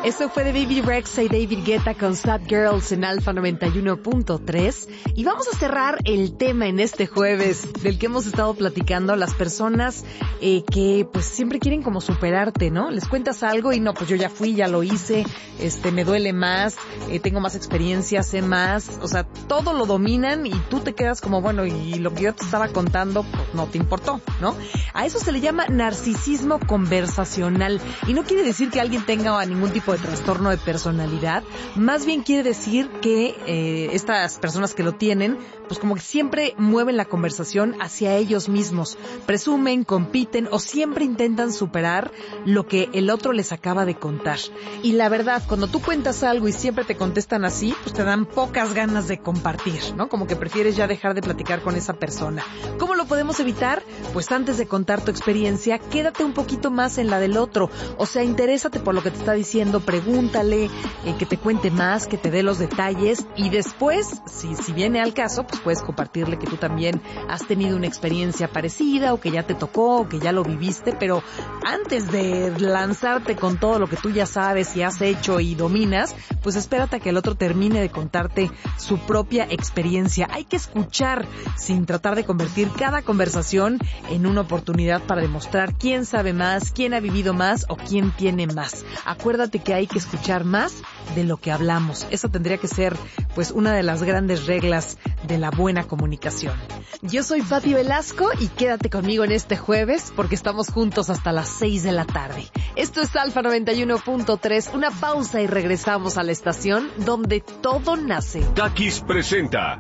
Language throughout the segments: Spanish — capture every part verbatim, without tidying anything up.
Eso fue de Baby Rexha y David Guetta con Sad Girls en Alfa noventa y uno punto tres. Y vamos a cerrar el tema en este jueves del que hemos estado platicando. Las personas eh, que pues siempre quieren como superarte, ¿no? Les cuentas algo y no, pues yo ya fui, ya lo hice, este, me duele más, eh, tengo más experiencia, sé más. O sea, todo lo dominan y tú te quedas como, bueno, y lo que yo te estaba contando, pues no te importó, ¿no? A eso se le llama narcisismo conversacional. Y no quiere decir que alguien tenga ningún tipo de trastorno de personalidad, más bien quiere decir que eh, estas personas que lo tienen, pues como que siempre mueven la conversación hacia ellos mismos, presumen, compiten o siempre intentan superar lo que el otro les acaba de contar. Y la verdad, cuando tú cuentas algo y siempre te contestan así, pues te dan pocas ganas de compartir, ¿no? Como que prefieres ya dejar de platicar con esa persona. ¿Cómo lo podemos evitar? Pues antes de contar tu experiencia, quédate un poquito más en la del otro, o sea, interésate por lo que te está diciendo, pregúntale, eh, que te cuente más, que te dé los detalles y después, si, si viene al caso, pues puedes compartirle que tú también has tenido una experiencia parecida o que ya te tocó o que ya lo viviste, pero antes de lanzarte con todo lo que tú ya sabes y has hecho y dominas, pues espérate a que el otro termine de contarte su propia experiencia. Hay que escuchar sin tratar de convertir cada conversación en una oportunidad para demostrar quién sabe más, quién ha vivido más o quién tiene más. Acuérdate que hay que escuchar más de lo que hablamos. Esa tendría que ser, pues, una de las grandes reglas de la buena comunicación. Yo soy Pati Velasco y quédate conmigo en este jueves porque estamos juntos hasta las seis de la tarde. Esto es Alfa noventa y uno punto tres. Una pausa y regresamos a la estación donde todo nace. Takis presenta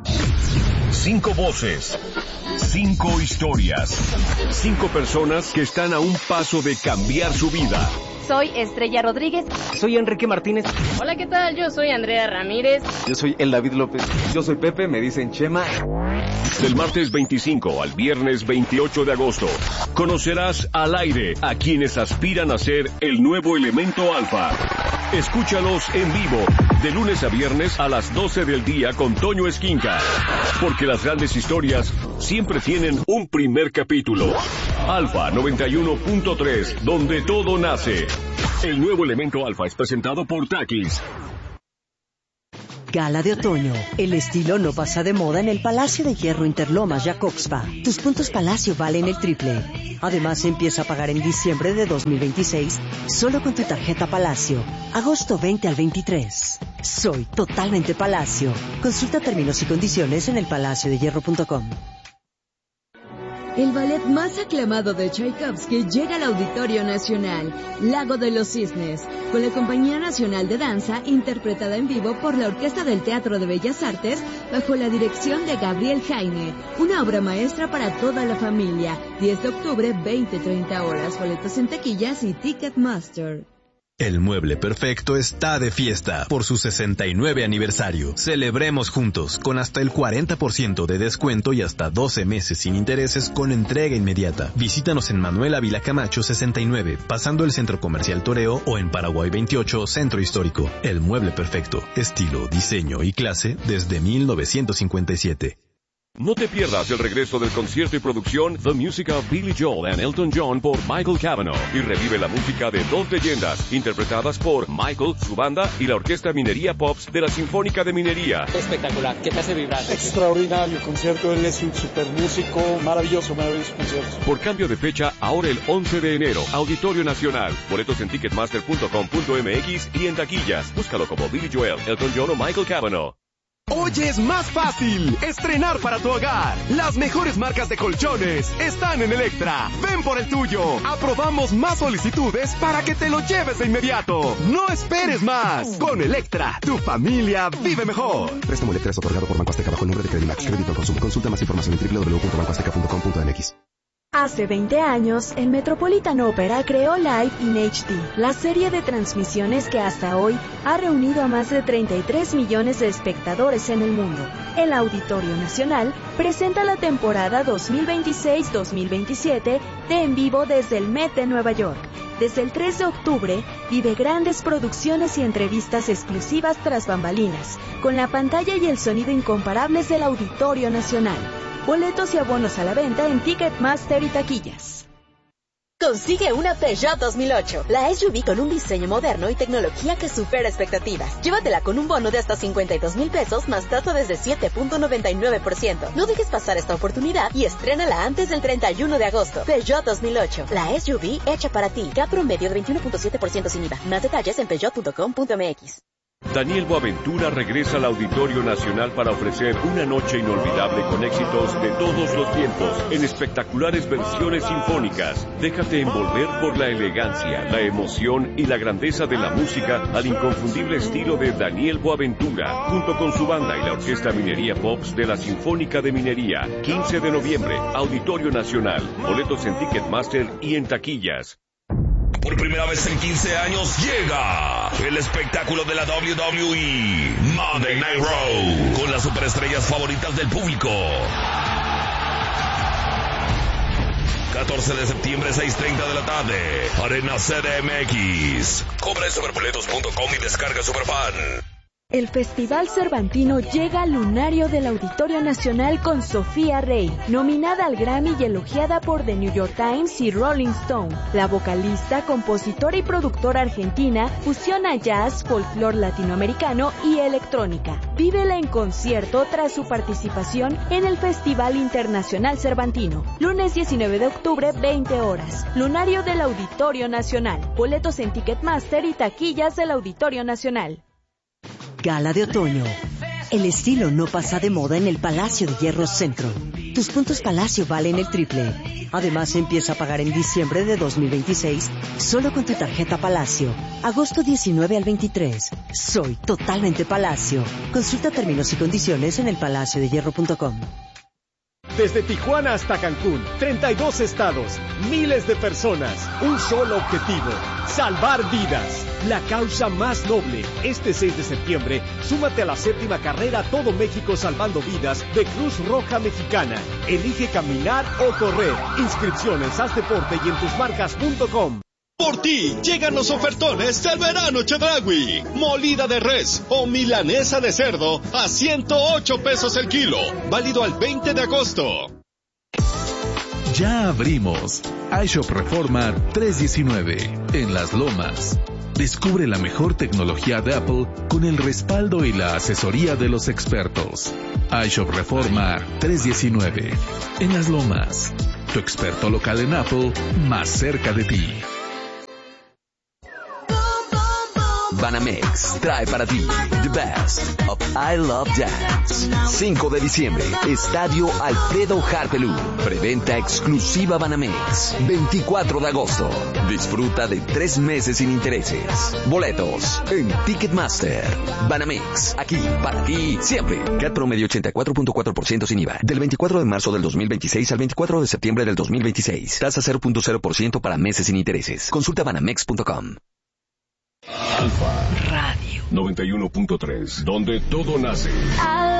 cinco voces, cinco historias, cinco personas que están a un paso de cambiar su vida. Soy Estrella Rodríguez. Soy Enrique Martínez. Hola, ¿qué tal? Yo soy Andrea Ramírez. Yo soy El David López. Yo soy Pepe, me dicen Chema. Del martes veinticinco al viernes veintiocho de agosto, conocerás al aire a quienes aspiran a ser el nuevo elemento alfa. Escúchalos en vivo, de lunes a viernes a las doce del día con Toño Esquinca. Porque las grandes historias siempre tienen un primer capítulo. Alfa noventa y uno punto tres, donde todo nace. El nuevo elemento alfa es presentado por Takis. Gala de otoño. El estilo no pasa de moda en el Palacio de Hierro Interlomas Jacobspa. Tus puntos Palacio valen el triple. Además, empieza a pagar en diciembre de dos mil veintiséis solo con tu tarjeta Palacio. Agosto veinte al veintitrés. Soy totalmente Palacio. Consulta términos y condiciones en el palacio de hierro punto com. El ballet más aclamado de Tchaikovsky llega al Auditorio Nacional, Lago de los Cisnes, con la Compañía Nacional de Danza, interpretada en vivo por la Orquesta del Teatro de Bellas Artes, bajo la dirección de Gabriel Jaime. Una obra maestra para toda la familia. diez de octubre, veinte a treinta horas. Boletos en taquillas y Ticketmaster. El Mueble Perfecto está de fiesta por su sesenta y nueve aniversario. Celebremos juntos con hasta el cuarenta por ciento de descuento y hasta doce meses sin intereses con entrega inmediata. Visítanos en Manuel Ávila Camacho sesenta y nueve, pasando el Centro Comercial Toreo, o en Paraguay veintiocho, Centro Histórico. El Mueble Perfecto, estilo, diseño y clase desde mil novecientos cincuenta y siete. No te pierdas el regreso del concierto y producción The Music of Billy Joel and Elton John por Michael Cavanaugh, y revive la música de dos leyendas interpretadas por Michael, su banda y la Orquesta Minería Pops de la Sinfónica de Minería. Espectacular, ¿qué te hace vibrar? Extraordinario concierto, él es un super músico, maravilloso, maravilloso concierto. Por cambio de fecha, ahora el once de enero, Auditorio Nacional. Boletos en ticketmaster punto com punto m x y en taquillas. Búscalo como Billy Joel, Elton John o Michael Cavanaugh. Hoy es más fácil estrenar para tu hogar. Las mejores marcas de colchones están en Electra. Ven por el tuyo. Aprobamos más solicitudes para que te lo lleves de inmediato. No esperes más. Con Electra, tu familia vive mejor. Préstamo Electra es otorgado por Banco Azteca bajo el nombre de Credimax. Crédito al consumo. Consulta más información en doble u doble u doble u punto banco azteca punto com punto m x. Hace veinte años, el Metropolitan Opera creó Live in H D, la serie de transmisiones que hasta hoy ha reunido a más de treinta y tres millones de espectadores en el mundo. El Auditorio Nacional presenta la temporada dos mil veintiséis dos mil veintisiete de En Vivo desde el Met de Nueva York. Desde el tres de octubre, vive grandes producciones y entrevistas exclusivas tras bambalinas, con la pantalla y el sonido incomparables del Auditorio Nacional. Boletos y abonos a la venta en Ticketmaster y taquillas. consigue una Peugeot dos mil ocho, la S U V con un diseño moderno y tecnología que supera expectativas. Llévatela con un bono de hasta cincuenta y dos mil pesos más tasa desde siete punto noventa y nueve por ciento. No dejes pasar esta oportunidad y estrénala antes del treinta y uno de agosto. Peugeot dos mil ocho, la S U V hecha para ti. K promedio de veintiuno punto siete por ciento sin I V A. Más detalles en peugeot punto com punto m x. Daniel Boaventura regresa al Auditorio Nacional para ofrecer una noche inolvidable con éxitos de todos los tiempos, en espectaculares versiones sinfónicas. Déjate envolver por la elegancia, la emoción y la grandeza de la música al inconfundible estilo de Daniel Boaventura, junto con su banda y la Orquesta Minería Pops de la Sinfónica de Minería. quince de noviembre, Auditorio Nacional. Boletos en Ticketmaster y en taquillas. Por primera vez en quince años llega el espectáculo de la doble u doble u E, Monday Night Raw, con las superestrellas favoritas del público. catorce de septiembre, seis treinta de la tarde, Arena C D M X. Compra en superboletos punto com y descarga Superfan. El Festival Cervantino llega al lunario del Auditorio Nacional con Sofía Rey, nominada al Grammy y elogiada por The New York Times y Rolling Stone. La vocalista, compositora y productora argentina fusiona jazz, folclore latinoamericano y electrónica. Vívela en concierto tras su participación en el Festival Internacional Cervantino. Lunes diecinueve de octubre, veinte horas. Lunario del Auditorio Nacional. Boletos en Ticketmaster y taquillas del Auditorio Nacional. Gala de otoño. El estilo no pasa de moda en el Palacio de Hierro Centro. Tus puntos Palacio valen el triple. Además, empieza a pagar en diciembre de dos mil veintiséis solo con tu tarjeta Palacio. Agosto diecinueve al veintitrés. Soy totalmente Palacio. Consulta términos y condiciones en el palacio de hierro punto com. Desde Tijuana hasta Cancún, treinta y dos estados, miles de personas, un solo objetivo, salvar vidas. La causa más noble. Este seis de septiembre, súmate a la séptima carrera Todo México Salvando Vidas de Cruz Roja Mexicana. Elige caminar o correr. Inscripciones, haz deporte y en tus marcas punto com. Por ti, llegan los ofertones del verano Chedraui. Molida de res o milanesa de cerdo a ciento ocho pesos el kilo. Válido al veinte de agosto. Ya abrimos. iShop Reforma trescientos diecinueve en Las Lomas. Descubre la mejor tecnología de Apple con el respaldo y la asesoría de los expertos. iShop Reforma trescientos diecinueve en Las Lomas. Tu experto local en Apple más cerca de ti. Banamex trae para ti The Best of I Love Dance. cinco de diciembre, Estadio Alfredo Harpelú. Preventa exclusiva Banamex. veinticuatro de agosto. Disfruta de tres meses sin intereses. Boletos en Ticketmaster. Banamex, aquí para ti siempre. Cat promedio ochenta y cuatro punto cuatro por ciento sin I V A. Del veinticuatro de marzo del dos mil veintiséis al veinticuatro de septiembre del dos mil veintiséis. Tasa cero punto cero por ciento para meses sin intereses. Consulta banamex punto com. Alfa Radio noventa y uno punto tres, donde todo nace.